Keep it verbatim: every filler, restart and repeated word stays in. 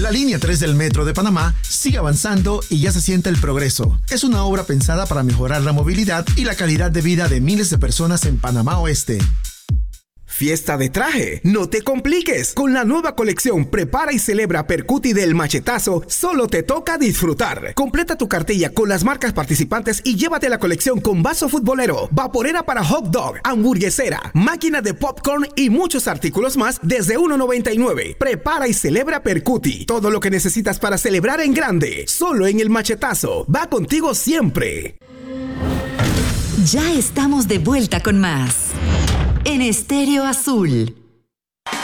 La línea tres del Metro de Panamá sigue avanzando y ya se siente el progreso. Es una obra pensada para mejorar la movilidad y la calidad de vida de miles de personas en Panamá Oeste. Fiesta de traje. No te compliques. Con la nueva colección Prepara y Celebra Percuti del Machetazo, solo te toca disfrutar. Completa tu cartilla con las marcas participantes y llévate la colección con vaso futbolero, vaporera para hot dog, hamburguesera, máquina de popcorn y muchos artículos más desde uno noventa y nueve. Prepara y Celebra Percuti. Todo lo que necesitas para celebrar en grande. Solo en el Machetazo. Va contigo siempre. Ya estamos de vuelta con más en Estéreo Azul.